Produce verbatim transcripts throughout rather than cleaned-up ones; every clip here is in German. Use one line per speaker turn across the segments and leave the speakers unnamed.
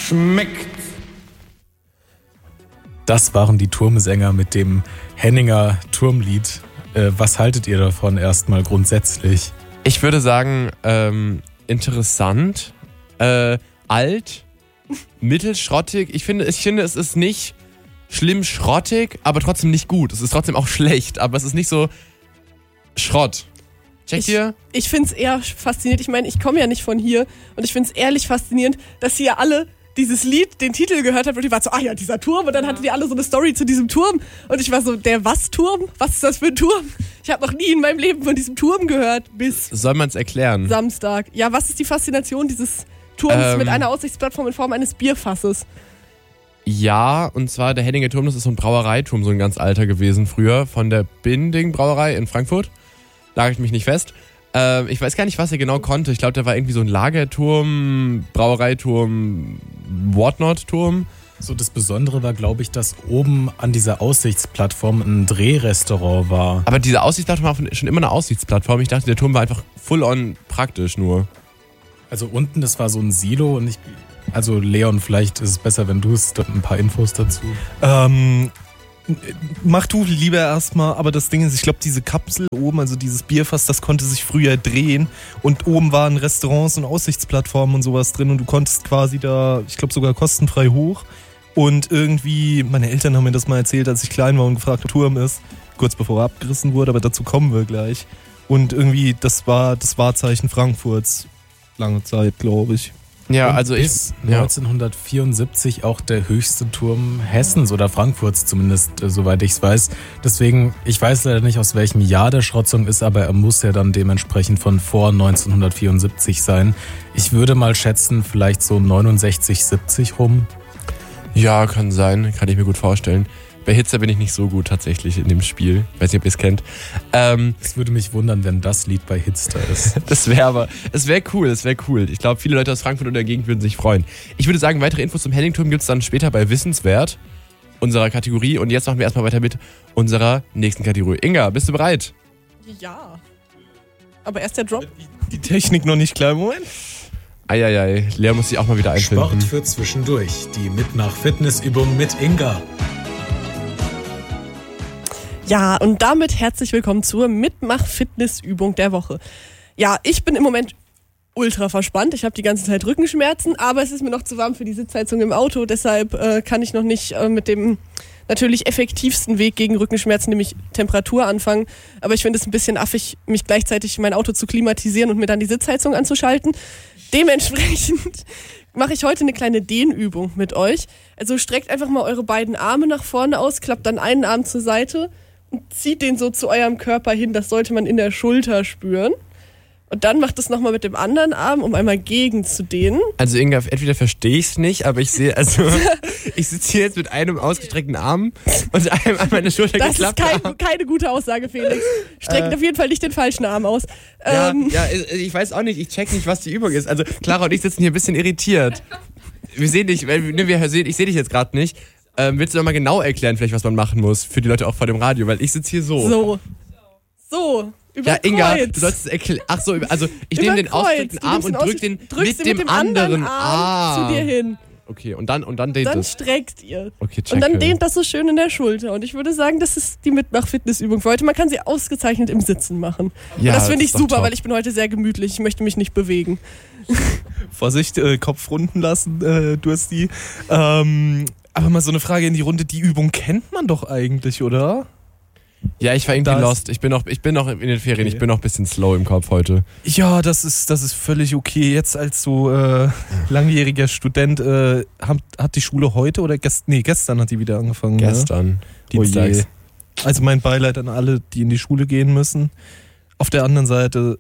schmeckt.
Das waren die Turmsänger mit dem Henninger Turmlied. Äh, was haltet ihr davon erstmal grundsätzlich?
Ich würde sagen, ähm, interessant, äh, alt, mittelschrottig. Ich finde, ich finde, es ist nicht schlimm schrottig, aber trotzdem nicht gut. Es ist trotzdem auch schlecht, aber es ist nicht so Schrott. Checkt
ich,
ihr?
Ich finde es eher faszinierend. Ich meine, ich komme ja nicht von hier und ich finde es ehrlich faszinierend, dass ihr alle dieses Lied, den Titel gehört habt und ich war so, ah ja, dieser Turm und dann hattet ihr alle so eine Story zu diesem Turm und ich war so, der was Turm? Was ist das für ein Turm? Ich habe noch nie in meinem Leben von diesem Turm gehört bis
Soll man es erklären?
Samstag. Ja, was ist die Faszination dieses Turms
Ähm.
mit einer Aussichtsplattform in Form eines Bierfasses?
Ja, und zwar der Henninger Turm, das ist so ein Brauereiturm, so ein ganz alter gewesen früher, von der Binding Brauerei in Frankfurt. Lage ich mich nicht fest. Ähm, ich weiß gar nicht, was er genau konnte. Ich glaube, der war irgendwie so ein Lagerturm, Brauereiturm, Whatnot-Turm.
So, das Besondere war, glaube ich, dass oben an dieser Aussichtsplattform ein Drehrestaurant war.
Aber diese Aussichtsplattform war schon immer eine Aussichtsplattform. Ich dachte, der Turm war einfach full-on praktisch nur.
Also unten, das war so ein Silo und ich, also Leon, vielleicht ist es besser, wenn du es, ein paar Infos dazu.
Ähm, mach du lieber erstmal, aber das Ding ist, ich glaube, diese Kapsel oben, also dieses Bierfass, das konnte sich früher drehen und oben waren Restaurants und Aussichtsplattformen und sowas drin und du konntest quasi da, ich glaube, sogar kostenfrei hoch. Und irgendwie, meine Eltern haben mir das mal erzählt, als ich klein war und gefragt, ob Turm ist, kurz bevor er abgerissen wurde, aber dazu kommen wir gleich. Und irgendwie, das war das Wahrzeichen Frankfurts lange Zeit, glaube ich.
Ja,
und
also ich,
bis neunzehnhundertvierundsiebzig auch der höchste Turm Hessens oder Frankfurts zumindest, äh, soweit ich es weiß. Deswegen, ich weiß leider nicht, aus welchem Jahr der Schrotzung ist, aber er muss ja dann dementsprechend von vor neunzehnhundertvierundsiebzig sein. Ich würde mal schätzen, vielleicht so neunundsechzig, siebzig rum.
Ja, kann sein, kann ich mir gut vorstellen. Bei Hitze bin ich nicht so gut tatsächlich in dem Spiel. Weiß nicht, ob ihr es kennt. Ähm,
Es würde mich wundern, wenn das Lied bei Hitster ist.
das wäre aber, es wäre cool, es wäre cool. Ich glaube, viele Leute aus Frankfurt und der Gegend würden sich freuen. Ich würde sagen, weitere Infos zum Henningturm gibt es dann später bei Wissenswert, unserer Kategorie. Und jetzt machen wir erstmal weiter mit unserer nächsten Kategorie. Inga, bist du bereit?
Ja. Aber erst der Drop.
Die Technik noch nicht klar, Moment.
Eieiei, Lea muss sich auch mal wieder einfinden.
Sport für zwischendurch. Die Mitmach-Fitnessübung mit Inga.
Ja, und damit herzlich willkommen zur Mitmach-Fitnessübung der Woche. Ja, ich bin im Moment ultra verspannt. Ich habe die ganze Zeit Rückenschmerzen, aber es ist mir noch zu warm für die Sitzheizung im Auto. Deshalb äh, kann ich noch nicht äh, mit dem natürlich effektivsten Weg gegen Rückenschmerzen, nämlich Temperatur, anfangen. Aber ich finde es ein bisschen affig, mich gleichzeitig mein Auto zu klimatisieren und mir dann die Sitzheizung anzuschalten. Dementsprechend mache ich heute eine kleine Dehnübung mit euch. Also streckt einfach mal eure beiden Arme nach vorne aus, klappt dann einen Arm zur Seite und zieht den so zu eurem Körper hin. Das sollte man in der Schulter spüren. Und dann macht es nochmal mit dem anderen Arm, um einmal gegen zu dehnen.
Also Inga, entweder verstehe ich es nicht, aber ich sehe, also ich sitze hier jetzt mit einem ausgestreckten Arm und einem an meine Schulter
Das ist
geklappt.
kein, keine gute Aussage, Felix. Streckt
Äh.
auf jeden Fall nicht den falschen Arm aus.
Ja,
Ähm,
ja, ich weiß auch nicht, ich check nicht, was die Übung ist. Also Clara und ich sitzen hier ein bisschen irritiert. Wir sehen dich, weil ne, wir sehen, ich sehe dich jetzt gerade nicht. Ähm, willst du noch mal genau erklären, vielleicht, was man machen muss für die Leute auch vor dem Radio? Weil ich sitze hier so.
So. So. Über
Ja, Inga,
Kreuz.
du sollst es erklären. Ach so, also ich
Über
nehme den
Kreuz.
ausgestreckten
Du
Arm
nimmst
und
den
drück
aus-
den
drückst
mit
den
dem
anderen
anderen
Arm zu dir hin.
Okay, und dann, und dann dehnt
Dann
es.
streckt ihr.
Okay, checke.
Und dann dehnt das so schön in der Schulter. Und ich würde sagen, das ist die Mitmach-Fitnessübung für heute. Man kann sie ausgezeichnet im Sitzen machen.
Ja,
und das finde
das
ich
ist doch
super,
top.
weil ich bin heute sehr gemütlich. Ich möchte mich nicht bewegen.
Vorsicht, äh, Kopf runden lassen, äh, Dursti. Ähm, aber mal so eine Frage in die Runde, die Übung kennt man doch eigentlich, oder?
Ja, ich war irgendwie
Das-
lost. Ich bin noch, ich bin noch in den Ferien.
Okay.
Ich bin noch ein bisschen slow im Kopf heute.
Ja, das ist, das ist völlig okay. Jetzt als so äh, langjähriger Student, äh, hat, hat die Schule heute oder gestern, nee, gestern hat die wieder angefangen. Ne?
Gestern.
Oh
Dienstags.
je. Also mein Beileid an alle, die in die Schule gehen müssen. Auf der anderen Seite,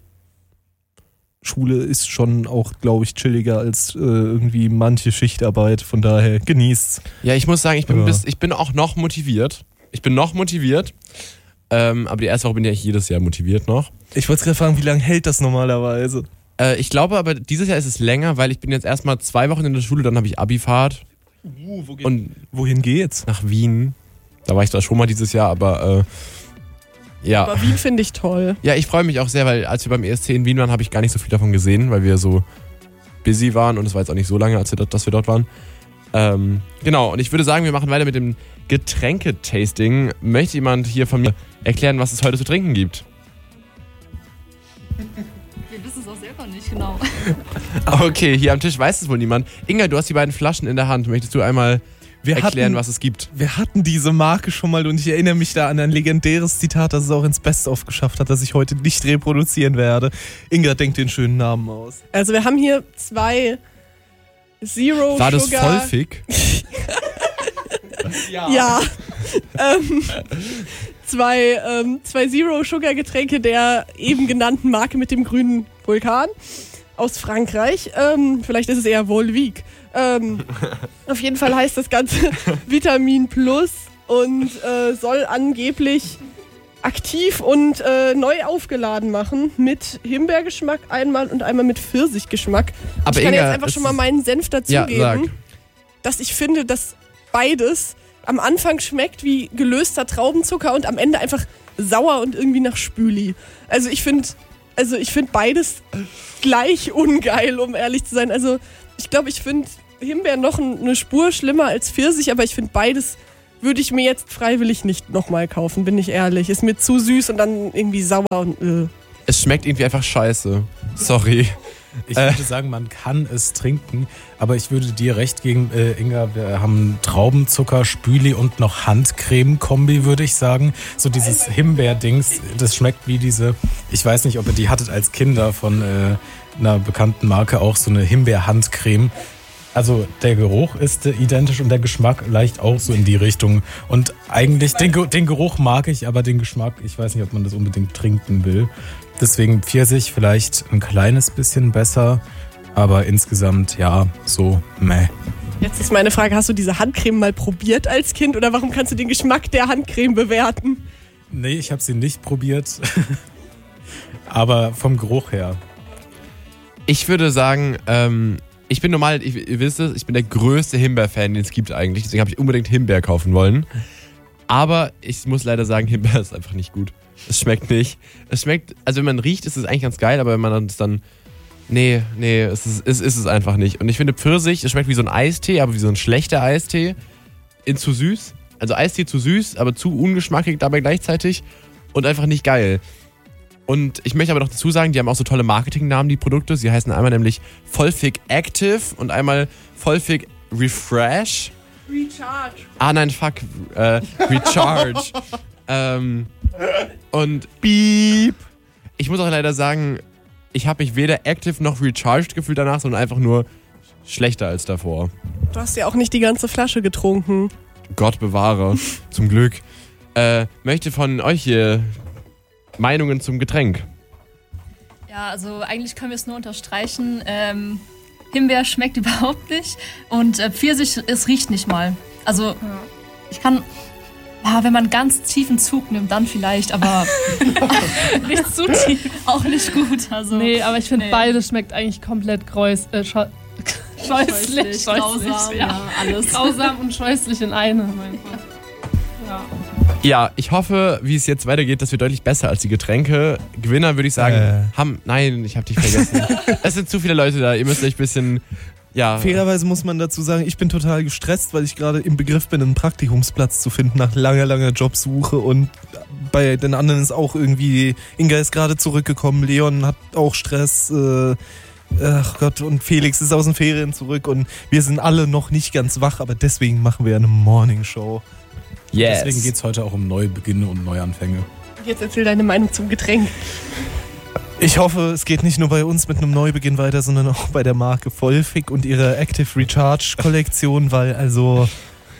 Schule ist schon auch, glaube ich, chilliger als äh, irgendwie manche Schichtarbeit. Von daher genießt's.
Ja, ich muss sagen, ich bin,
Ja.
bis, ich bin auch noch motiviert. Ich bin noch motiviert. Ähm, aber die erste Woche bin ich jedes Jahr motiviert noch.
Ich wollte gerade fragen, wie lange hält das normalerweise?
Äh, ich glaube aber, dieses Jahr ist es länger, weil ich bin jetzt erstmal zwei Wochen in der Schule, dann habe ich Abifahrt
Uh, wo
und
wohin geht's?
nach Wien. Da war ich zwar schon mal dieses Jahr, aber äh, ja.
Aber Wien finde ich toll.
Ja, ich freue mich auch sehr, weil als wir beim E S C in Wien waren, habe ich gar nicht so viel davon gesehen, weil wir so busy waren und es war jetzt auch nicht so lange, als wir dort, dass wir dort waren. Ähm, genau, und ich würde sagen, wir machen weiter mit dem Getränketasting. Möchte jemand hier von mir erklären, was es heute zu trinken gibt?
Wir wissen es auch selber nicht, genau.
Okay, hier am Tisch weiß es wohl niemand. Inga, du hast die beiden Flaschen in der Hand. Möchtest du einmal
Wir
erklären,
hatten,
was es gibt?
Wir hatten diese Marke schon mal und ich erinnere mich da an ein legendäres Zitat, das es auch ins Best-of geschafft hat, das ich heute nicht reproduzieren werde. Inga denkt den schönen Namen aus.
Also wir haben hier zwei Zero
War das
Sugar.
Vollfick?
Ja. ähm, zwei, ähm, zwei Zero Sugar Getränke der eben genannten Marke mit dem grünen Vulkan aus Frankreich. Ähm, vielleicht ist es eher Volvic. Ähm, auf jeden Fall heißt das Ganze Vitamin Plus und äh, soll angeblich aktiv und äh, neu aufgeladen machen mit Himbeergeschmack einmal und einmal mit Pfirsichgeschmack.
Aber
ich kann
Inga,
jetzt einfach
es
schon mal
ist-
meinen Senf
Ja,
dazugeben,
sag.
dass ich finde, dass beides am Anfang schmeckt wie gelöster Traubenzucker und am Ende einfach sauer und irgendwie nach Spüli. Also ich finde, also ich finde beides gleich ungeil, um ehrlich zu sein. Also ich glaube, ich finde Himbeer noch ein- eine Spur schlimmer als Pfirsich, aber ich finde beides würde ich mir jetzt freiwillig nicht nochmal kaufen, bin ich ehrlich. Ist mir zu süß und dann irgendwie sauer und äh.
Es schmeckt irgendwie einfach scheiße. Sorry.
Ich
Äh.
würde sagen, man kann es trinken, aber ich würde dir recht geben, äh, Inga, wir haben Traubenzucker, Spüli und noch Handcreme-Kombi, würde ich sagen. So dieses Himbeer-Dings, das schmeckt wie diese, ich weiß nicht, ob ihr die hattet als Kinder von äh, einer bekannten Marke, auch so eine Himbeer-Handcreme. Also der Geruch ist äh, identisch und der Geschmack leicht auch so in die Richtung. Und eigentlich, den, Ge- den Geruch mag ich, aber den Geschmack, ich weiß nicht, ob man das unbedingt trinken will. Deswegen Pfirsich vielleicht ein kleines bisschen besser, aber insgesamt ja, so meh.
Jetzt ist meine Frage, hast du diese Handcreme mal probiert als Kind oder warum kannst du den Geschmack der Handcreme bewerten?
Nee, ich habe sie nicht probiert, aber vom Geruch her.
Ich würde sagen, ähm, ich bin normal, ich, ihr wisst es, ich bin der größte Himbeer-Fan, den es gibt eigentlich. Deswegen habe ich unbedingt Himbeer kaufen wollen. Aber ich muss leider sagen, Himbeer ist einfach nicht gut. Es schmeckt nicht. Es schmeckt, also wenn man riecht, ist es eigentlich ganz geil, aber wenn man es dann, nee, nee, es ist, es ist es einfach nicht. Und ich finde Pfirsich, es schmeckt wie so ein Eistee, aber wie so ein schlechter Eistee. In zu süß. Also Eistee zu süß, aber zu ungeschmackig dabei gleichzeitig. Und einfach nicht geil. Und ich möchte aber noch dazu sagen, die haben auch so tolle Marketingnamen, die Produkte. Sie heißen einmal nämlich Vollfick Active und einmal Vollfick Refresh.
Recharge.
Ah nein, fuck. Äh, Recharge. ähm, und Beep. Ich muss auch leider sagen, ich habe mich weder active noch recharged gefühlt danach, sondern einfach nur schlechter als davor.
Du hast ja auch nicht die ganze Flasche getrunken.
Gott bewahre. Zum Glück. Äh, möchte von euch hier Meinungen zum Getränk?
Ja, also eigentlich können wir es nur unterstreichen. Ähm, Himbeer schmeckt überhaupt nicht und äh, Pfirsich, es riecht nicht mal. Also ich kann, ja, wenn man einen ganz tiefen Zug nimmt, dann vielleicht, aber nicht zu tief, auch nicht gut. Also,
Nee, aber ich finde,
nee.
beides schmeckt eigentlich komplett greus, äh, scheu scheußlich.
grausam,
scheußlich,
ja, alles.
Grausam und scheußlich in einem einfach. Ja.
Ja, ich hoffe, wie es jetzt weitergeht, dass wir deutlich besser als die Getränke. Gewinner würde ich sagen,
Äh.
haben. Nein, ich habe dich vergessen. Es sind zu viele Leute da. Ihr müsst euch ein bisschen. Ja.
Fairerweise muss man dazu sagen, ich bin total gestresst, weil ich gerade im Begriff bin, einen Praktikumsplatz zu finden nach langer, langer Jobsuche und bei den anderen ist auch irgendwie, Inga ist gerade zurückgekommen, Leon hat auch Stress, äh, ach Gott, und Felix ist aus den Ferien zurück und wir sind alle noch nicht ganz wach, aber deswegen machen wir eine Morningshow.
Yes.
Deswegen geht es heute auch um Neubeginne und Neuanfänge.
Jetzt erzähl deine Meinung zum Getränk.
Ich hoffe, es geht nicht nur bei uns mit einem Neubeginn weiter, sondern auch bei der Marke Vollfick und ihrer Active Recharge Kollektion, weil also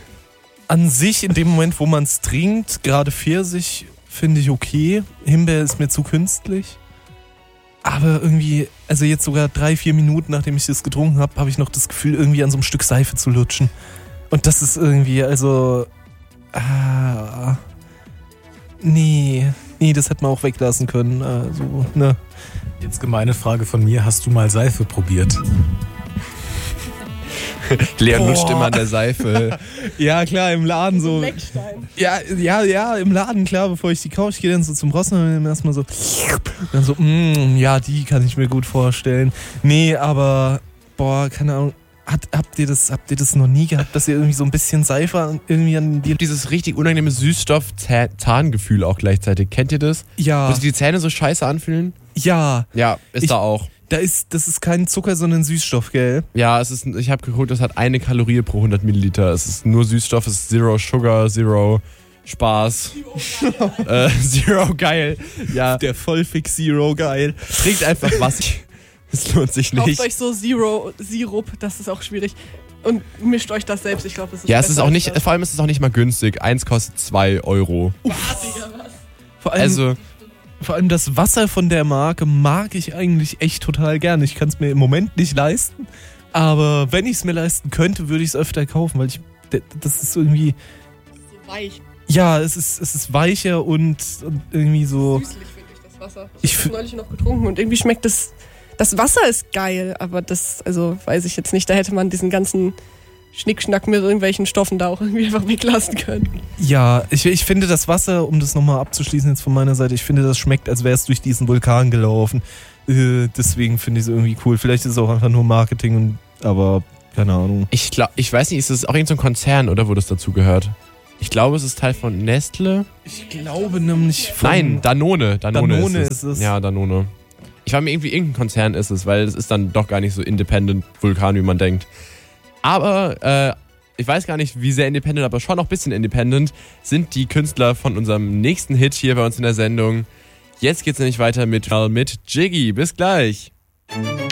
an sich in dem Moment, wo man es trinkt, gerade Pfirsich finde ich okay, Himbeer ist mir zu künstlich, aber irgendwie, also jetzt sogar drei, vier Minuten nachdem ich das getrunken habe, habe ich noch das Gefühl, irgendwie an so einem Stück Seife zu lutschen und das ist irgendwie, also ah, nee, nee, das hätte man auch weglassen können, also, ne.
Jetzt gemeine Frage von mir, hast du mal Seife probiert?
Leon
Boah.
lutscht immer an der Seife.
Ja, klar, im Laden so.
Leckstein.
Ja, ja, ja, im Laden, klar, bevor ich die kaufe, ich gehe dann so zum Rossmann und dann erstmal so. Dann so, mm, ja, die kann ich mir gut vorstellen. Nee, aber, boah, keine Ahnung. hat, habt, ihr das, habt ihr das noch nie gehabt, dass ihr irgendwie so ein bisschen Seife irgendwie an die...
Dieses richtig unangenehme Süßstoff-Zahngefühl auch gleichzeitig. Kennt ihr das?
Ja,
Wo sich die Zähne so scheiße anfühlen?
ja.
Ja, ist
Ich-
da auch.
Da ist, das ist kein Zucker, sondern Süßstoff, gell?
Ja, es ist, ich habe geguckt, das hat eine Kalorie pro hundert Milliliter. Es ist nur Süßstoff, es ist Zero Sugar, Zero Spaß. äh, Zero geil. Ja,
Der Vollfix Zero, geil.
trinkt einfach Wasser. Es lohnt sich
Kauft
nicht.
euch so Zero Sirup, das ist auch schwierig. Und mischt euch das selbst, ich glaube, das ist
Ja, es
besser
ist auch
als
nicht,
das.
vor allem ist es auch nicht mal günstig. Eins kostet zwei Euro.
Vor allem,
Also,
vor allem das Wasser von der Marke mag ich eigentlich echt total gerne. Ich kann es mir im Moment nicht leisten, aber wenn ich es mir leisten könnte, würde ich es öfter kaufen, weil ich, das ist irgendwie,
So weich,
ja, es ist, es ist weicher und, und irgendwie so,
süßlich finde ich das Wasser.
Ich
Ich
f-
habe neulich noch getrunken und irgendwie schmeckt das, das Wasser ist geil, aber das, also weiß ich jetzt nicht, da hätte man diesen ganzen Schnickschnack mit irgendwelchen Stoffen da auch irgendwie einfach weglassen können.
ja, ich, ich finde das Wasser, um das nochmal abzuschließen jetzt von meiner Seite, ich finde, das schmeckt, als wäre es durch diesen Vulkan gelaufen. Äh, deswegen finde ich es irgendwie cool. Vielleicht ist es auch einfach nur Marketing, und, aber keine Ahnung.
ich glaube, ich weiß nicht, ist das auch irgendein so ein Konzern, oder, wo das dazu gehört? Ich glaube, es ist Teil von Nestle.
Ich glaube nämlich von...
Nein, Danone. Danone,
Danone
ist, es.
ist es.
Ja, Danone. Ich war mir irgendwie, irgendein Konzern ist es, weil es ist dann doch gar nicht so independent Vulkan, wie man denkt. Aber, äh, ich weiß gar nicht, wie sehr independent, aber schon noch ein bisschen independent sind die Künstler von unserem nächsten Hit hier bei uns in der Sendung. Jetzt geht's nämlich weiter mit, mit Jiggy. Bis gleich.